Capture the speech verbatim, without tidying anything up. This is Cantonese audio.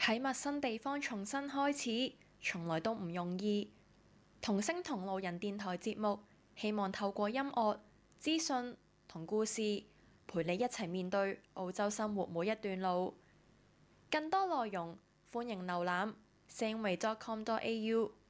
喺陌生地方重新開始，從來都唔容易。同聲同路人電台節目，希望透過音樂、資訊同故事，陪你一齊面對澳洲生活每一段路。更多內容，歡迎瀏覽 sangway dot com dot a u。